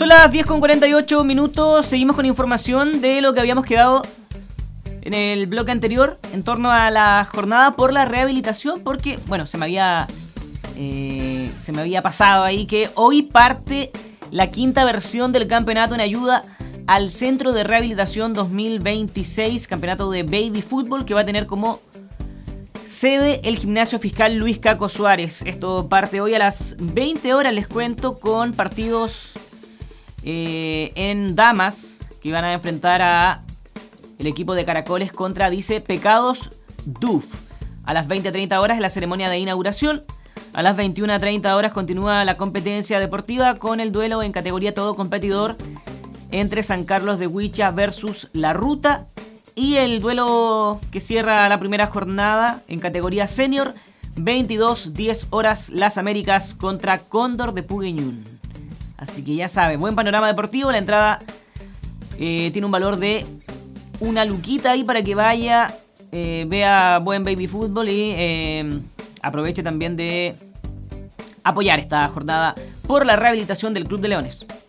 Son las 10:48 minutos. Seguimos con información de lo que habíamos quedado en el bloque anterior en torno a la jornada por la rehabilitación, porque, bueno, se me había pasado ahí que hoy parte la quinta versión del campeonato en ayuda al Centro de Rehabilitación 2026, campeonato de Baby Fútbol, que va a tener como sede el Gimnasio Fiscal Luis Caco Suárez. Esto parte hoy a las 20 horas, les cuento, con partidos en damas que van a enfrentar a el equipo de Caracoles contra, dice, Pecados Duf. A las 20:30 horas es la ceremonia de inauguración. A las 21:30 horas continúa la competencia deportiva con el duelo en categoría todo competidor entre San Carlos de Huicha versus La Ruta. Y el duelo que cierra la primera jornada en categoría senior, 22:10 horas, Las Américas contra Cóndor de Pugueñún. Así que ya sabe, buen panorama deportivo. La entrada tiene un valor de una luquita ahí para que vaya, vea buen baby fútbol y aproveche también de apoyar esta jornada por la rehabilitación del Club de Leones.